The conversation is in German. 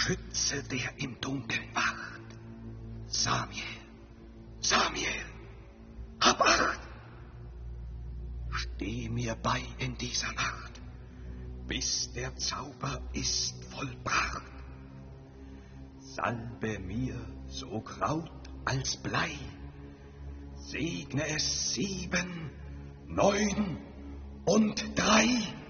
Schütze, der im Dunkeln wacht. Samiel, Samiel, hab Acht! Steh mir bei in dieser Nacht, bis der Zauber ist vollbracht. Salbe mir so Kraut als Blei, segne es 7, 9 und 3.